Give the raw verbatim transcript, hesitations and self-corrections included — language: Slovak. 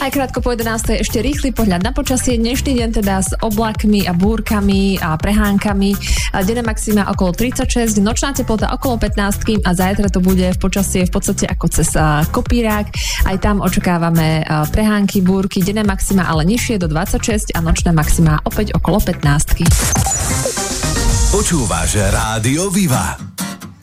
Aj krátko po jedenástej ešte rýchly pohľad na počasie. Dnešný deň teda s oblakmi a búrkami a prehánkami. Denné maxima okolo tridsaťšesť, nočná teplota okolo pätnásť a zajtra to bude v počasie v podstate ako cez kopírák. Aj tam očakávame prehánky, búrky, denné maxima ale nižšie do dvadsaťšesť a nočné maxima opäť okolo pätnásť. Počúvaš Rádio Viva.